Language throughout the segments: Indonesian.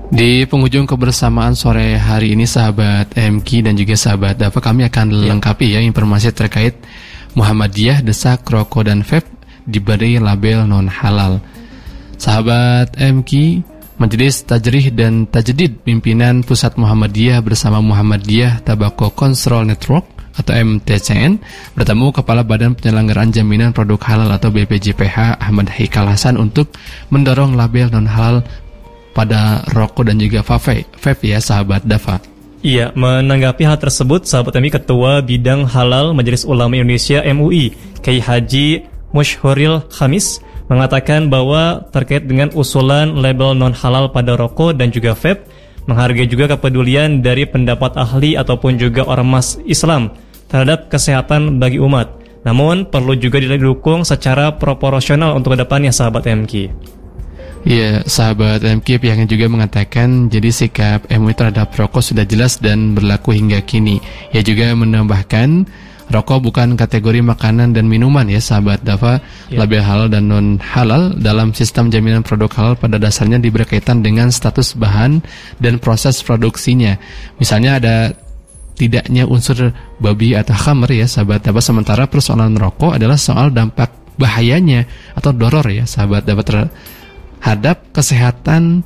Di penghujung kebersamaan sore hari ini sahabat MK dan juga sahabat Dafa, kami akan lengkapi ya informasi terkait Muhammadiyah desak rokok dan vape diberi label non halal. Sahabat MK, Majelis Tajrih dan Tajdid pimpinan Pusat Muhammadiyah bersama Muhammadiyah Tobacco Control Network atau MTCN bertemu Kepala Badan Penyelenggaraan Jaminan Produk Halal atau BPJPH Ahmad Haikal Hasan untuk mendorong label non halal pada rokok dan juga vape ya sahabat Dafa. Iya, menanggapi hal tersebut, sahabat kami Ketua Bidang Halal Majelis Ulama Indonesia MUI, Kiai Haji Musyhuril Khamis, mengatakan bahwa terkait dengan usulan label non halal pada rokok dan juga vape, menghargai juga kepedulian dari pendapat ahli ataupun juga ormas Islam terhadap kesehatan bagi umat. Namun perlu juga didukung secara proporsional untuk kedepannya sahabat MK. Ya, sahabat MK pihaknya juga mengatakan jadi sikap MUI terhadap rokok sudah jelas dan berlaku hingga kini. Ia juga menambahkan rokok bukan kategori makanan dan minuman ya sahabat Dafa. Label halal dan non halal dalam sistem jaminan produk halal pada dasarnya berkaitan dengan status bahan dan proses produksinya. Misalnya ada tidaknya unsur babi atau khamr ya sahabat Dafa, sementara persoalan rokok adalah soal dampak bahayanya atau doror ya sahabat Dafa terhadap kesehatan,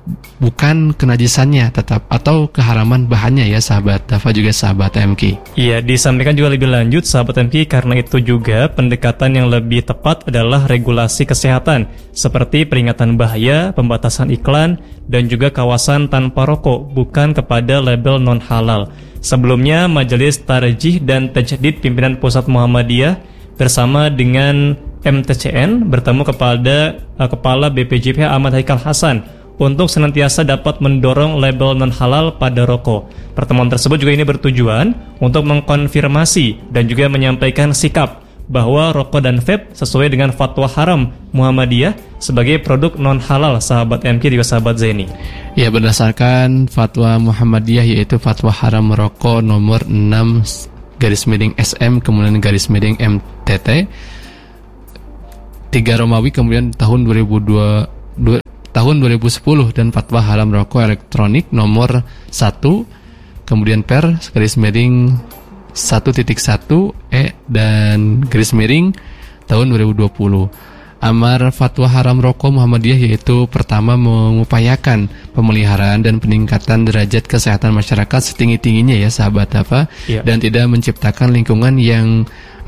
bukan kenajisannya tetap atau keharaman bahannya ya sahabat Dafa juga sahabat MK. Iya, disampaikan juga lebih lanjut sahabat MK, karena itu juga pendekatan yang lebih tepat adalah regulasi kesehatan seperti peringatan bahaya, pembatasan iklan dan juga kawasan tanpa rokok, bukan kepada label non halal. Sebelumnya Majelis Tarjih dan Tajdid pimpinan Pusat Muhammadiyah bersama dengan MTCN bertemu kepada Kepala BPJPH Ahmad Haikal Hasan untuk senantiasa dapat mendorong label non halal pada rokok. Pertemuan tersebut juga ini bertujuan untuk mengkonfirmasi dan juga menyampaikan sikap bahwa rokok dan vape sesuai dengan fatwa haram Muhammadiyah sebagai produk non halal sahabat MK juga sahabat Zaini. Ya, berdasarkan fatwa Muhammadiyah yaitu fatwa haram merokok nomor 6/SM kemudian /MTT 3 Romawi kemudian tahun 2010 dan fatwa haram rokok elektronik nomor 1 kemudian per /1.1 dan tahun 2020. Amar fatwa haram rokok Muhammadiyah yaitu pertama mengupayakan pemeliharaan dan peningkatan derajat kesehatan masyarakat setinggi-tingginya ya sahabat Dafa, dan tidak menciptakan lingkungan yang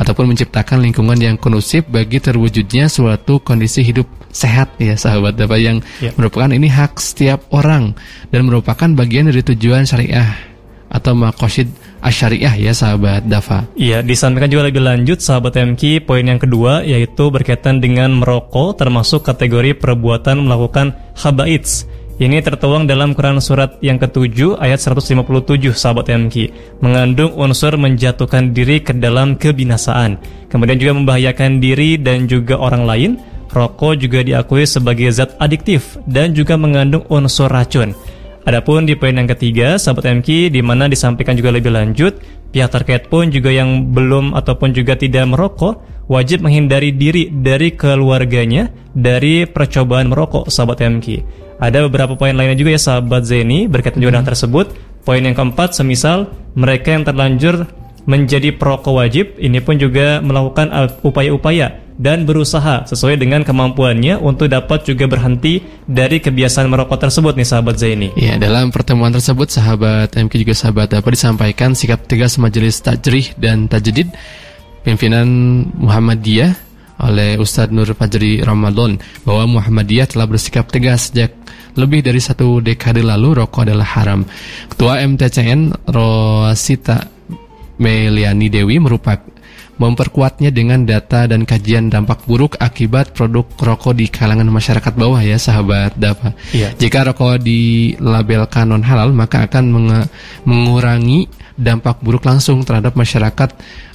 kondusif bagi terwujudnya suatu kondisi hidup sehat ya sahabat Dafa yang merupakan ini hak setiap orang dan merupakan bagian dari tujuan syariah atau maqasid asyariah ya sahabat Dafa. Iya, disampaikan juga lebih lanjut sahabat MK, poin yang kedua yaitu berkaitan dengan merokok termasuk kategori perbuatan melakukan khabaits. Ini tertuang dalam Quran surat yang ke-7 ayat 157 sahabat MK, mengandung unsur menjatuhkan diri ke dalam kebinasaan, kemudian juga membahayakan diri dan juga orang lain. Rokok juga diakui sebagai zat adiktif dan juga mengandung unsur racun. Adapun di poin yang ketiga sahabat MK, di mana disampaikan juga lebih lanjut, pihak terkait pun juga yang belum ataupun juga tidak merokok wajib menghindari diri dari keluarganya dari percobaan merokok sahabat MK. Ada beberapa poin lainnya juga ya sahabat Zaini berkaitan juga dengan tersebut. Poin yang keempat, semisal mereka yang terlanjur menjadi perokok wajib, ini pun juga melakukan upaya-upaya dan berusaha sesuai dengan kemampuannya untuk dapat juga berhenti dari kebiasaan merokok tersebut nih sahabat Zaini. Ya, dalam pertemuan tersebut sahabat MK juga sahabat dapat disampaikan sikap tegas Majelis Tajrih dan Tajdid pimpinan Muhammadiyah oleh Ustadz Nur Fajri Ramadan bahwa Muhammadiyah telah bersikap tegas sejak lebih dari 1 dekade lalu rokok adalah haram. Ketua MTCN Rosita Meliani Dewi memperkuatnya dengan data dan kajian dampak buruk akibat produk rokok di kalangan masyarakat bawah ya sahabat Dafa. Jika rokok dilabelkan non halal maka akan mengurangi dampak buruk langsung terhadap masyarakat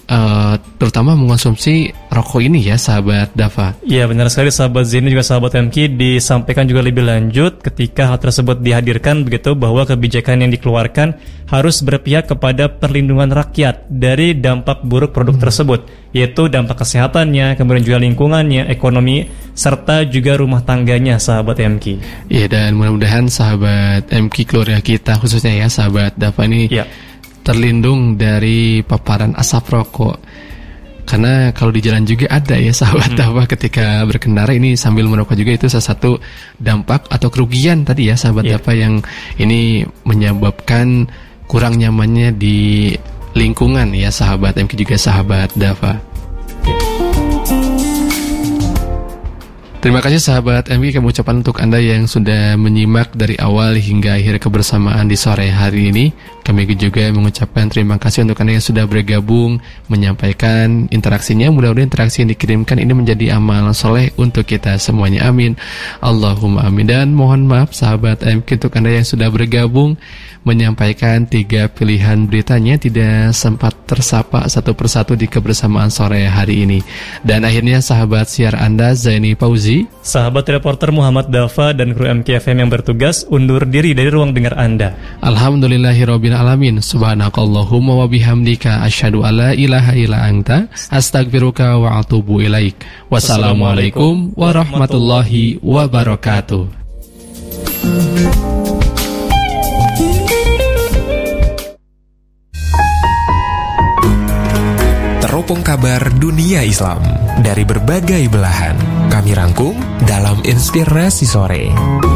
terutama mengkonsumsi rokok ini ya, sahabat Dafa. Iya, benar sekali sahabat Zaini juga sahabat MK. Disampaikan juga lebih lanjut ketika hal tersebut dihadirkan begitu, bahwa kebijakan yang dikeluarkan harus berpihak kepada perlindungan rakyat dari dampak buruk produk tersebut, yaitu dampak kesehatannya, kemudian juga lingkungannya, ekonomi, serta juga rumah tangganya sahabat MK. Iya, dan mudah-mudahan sahabat MK, keluarga kita khususnya ya sahabat Dafa ini terlindung dari paparan asap rokok. Karena kalau di jalan juga ada ya sahabat Dafa, ketika berkendara ini sambil merokok juga, itu salah satu dampak atau kerugian tadi ya sahabat Dafa, yang ini menyebabkan kurang nyamannya di lingkungan ya sahabat MK juga sahabat Dafa. Terima kasih sahabat MK, kami ucapkan untuk Anda yang sudah menyimak dari awal hingga akhir kebersamaan di sore hari ini. Kami juga mengucapkan terima kasih untuk Anda yang sudah bergabung menyampaikan interaksinya. Mudah-mudahan interaksi yang dikirimkan ini menjadi amal soleh untuk kita semuanya. Amin. Allahumma amin. Dan mohon maaf sahabat MK untuk Anda yang sudah bergabung menyampaikan 3 pilihan beritanya tidak sempat tersapa satu persatu di kebersamaan sore hari ini. Dan akhirnya sahabat siar Anda Zaini Fauzi, sahabat reporter Muhammad Dafa, dan kru MKFM yang bertugas undur diri dari ruang dengar Anda. Alhamdulillahirabbil alamin. Subhanakallahumma wa bihamdika asyhadu alla ilaha illa anta astaghfiruka wa atubu ilaik. Wassalamualaikum warahmatullahi wabarakatuh. Teropong kabar dunia Islam dari berbagai belahan kami rangkum dalam Inspirasi Sore.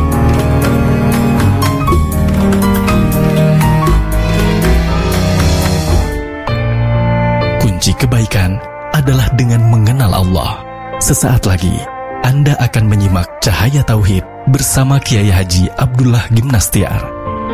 Kunci kebaikan adalah dengan mengenal Allah. Sesaat lagi Anda akan menyimak Cahaya Tauhid bersama Kiai Haji Abdullah Gimnastiar.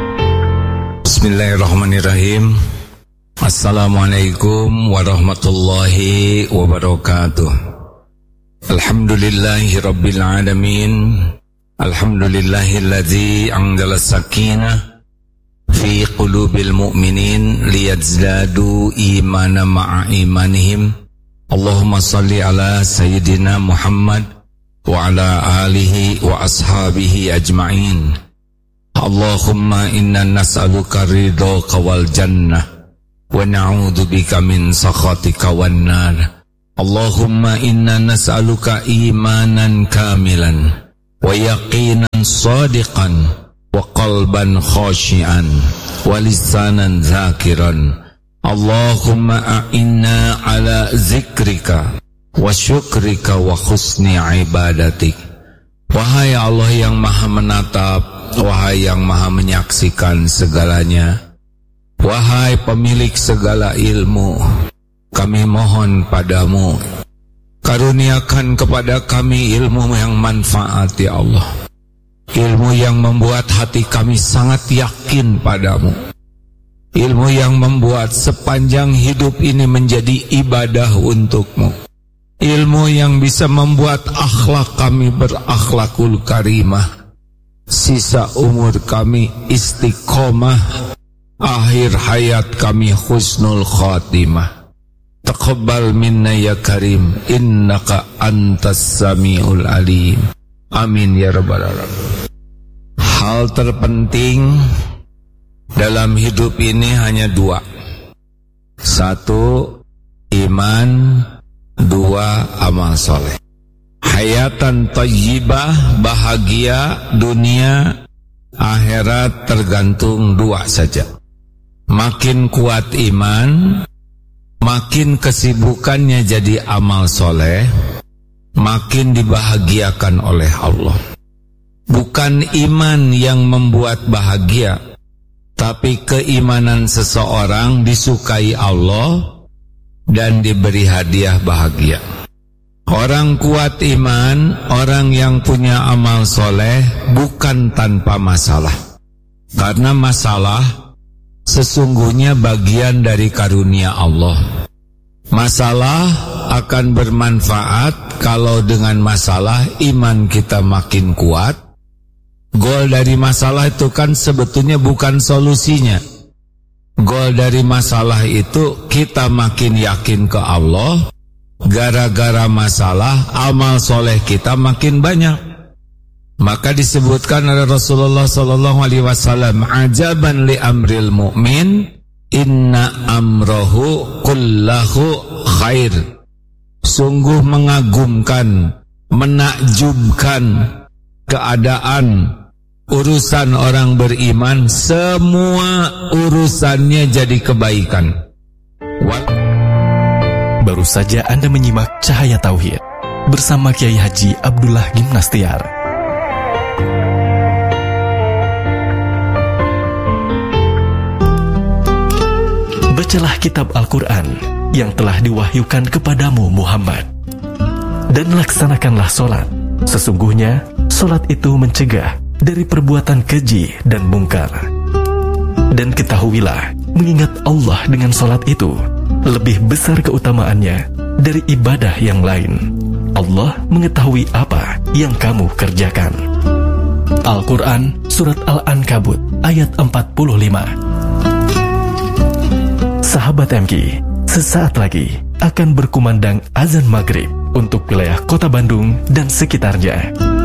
Bismillahirrahmanirrahim. Assalamualaikum warahmatullahi wabarakatuh. Alhamdulillahi rabbil alamin. Alhamdulillahilladzi anzala sakinah fi qulubil mu'minin liyazdadu imana ma'a imanihim. Allahumma salli ala sayyidina Muhammad wa ala alihi wa ashabihi ajma'in. Allahumma inna nas'aluka ridhaka wal jannah wa na'udzu bika min sakhatika wan nar. Allahumma inna nas'aluka imanan kamilan wa yaqinan shadiqan wa qalban khashi'an wa lisanan zakiran. Allahumma a'inna ala zikrika wa syukrika wa husni ibadatik. Wahai Allah yang maha menatap, wahai yang maha menyaksikan segalanya, wahai pemilik segala ilmu, kami mohon padamu, karuniakan kepada kami ilmu yang manfaat ya Allah. Ilmu yang membuat hati kami sangat yakin padamu. Ilmu yang membuat sepanjang hidup ini menjadi ibadah untukmu. Ilmu yang bisa membuat akhlak kami berakhlakul karimah. Sisa umur kami istiqomah. Akhir hayat kami husnul khatimah. Taqabbal minna ya karim, innaka antas samiul alim. Amin ya rabbal alamin. Hal terpenting dalam hidup ini hanya 2. 1, iman. 2, amal soleh. Hayatan thayyibah, bahagia dunia akhirat tergantung 2 saja. Makin kuat iman, makin kesibukannya jadi amal soleh, makin dibahagiakan oleh Allah. Bukan iman yang membuat bahagia, tapi keimanan seseorang disukai Allah dan diberi hadiah bahagia. Orang kuat iman, orang yang punya amal soleh bukan tanpa masalah. Karena masalah sesungguhnya bagian dari karunia Allah. Masalah akan bermanfaat kalau dengan masalah iman kita makin kuat. Goal dari masalah itu kan sebetulnya bukan solusinya. Goal dari masalah itu kita makin yakin ke Allah. Gara-gara masalah, amal soleh kita makin banyak. Maka disebutkan oleh Rasulullah SAW, ajaban li amril mu'min, inna amrohu kullahu khair. Sungguh mengagumkan, menakjubkan keadaan urusan orang beriman, semua urusannya jadi kebaikan. Baru saja Anda menyimak Cahaya Tauhid bersama Kiai Haji Abdullah Gimnastiar. Bacalah kitab Al-Quran yang telah diwahyukan kepadamu Muhammad, dan laksanakanlah solat. Sesungguhnya solat itu mencegah dari perbuatan keji dan mungkar. Dan ketahuilah, mengingat Allah dengan solat itu lebih besar keutamaannya dari ibadah yang lain. Allah mengetahui apa yang kamu kerjakan. Al-Quran Surat Al-Ankabut ayat 45. Sahabat MK, sesaat lagi akan berkumandang azan maghrib untuk wilayah Kota Bandung dan sekitarnya.